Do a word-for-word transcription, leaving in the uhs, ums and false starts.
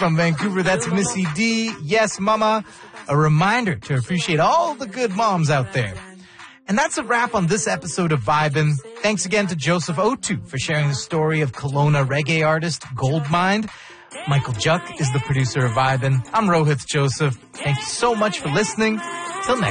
from Vancouver. That's Missy D. Yes, Mama. A reminder to appreciate all the good moms out there. And that's a wrap on this episode of Vibin'. Thanks again to Joseph Otu for sharing the story of Kelowna reggae artist Goldmind. Michael Juck is the producer of Vibin'. I'm Rohith Joseph. Thank you so much for listening. Till next